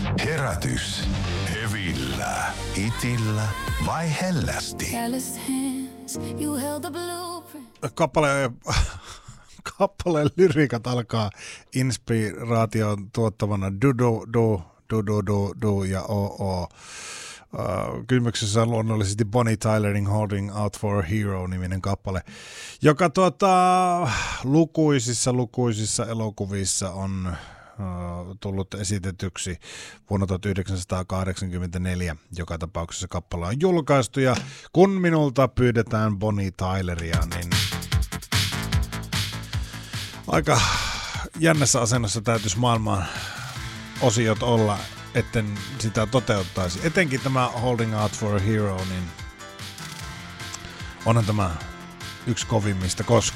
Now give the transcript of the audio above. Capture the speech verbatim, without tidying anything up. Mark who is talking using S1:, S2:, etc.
S1: Herätys. Hevillä. Itillä vai hellästi?
S2: Kappale, kappaleen lyriikat alkaa inspiraation tuottavana du du du du du du du ja o o. Uh, kysymyksessä on luonnollisesti Bonnie Tylerin Holding Out for a Hero-niminen kappale, joka tuota, lukuisissa lukuisissa elokuvissa on uh, tullut esitetyksi vuonna tuhatyhdeksänsataakahdeksankymmentäneljä. Joka tapauksessa kappale on julkaistu, ja kun minulta pyydetään Bonnie Tyleria, niin aika jännässä asennossa täytyisi maailman osiot olla, etten sitä toteuttaisi. Etenkin tämä Holding Out for a Hero, niin onhan tämä yksi kovimmista koskaan.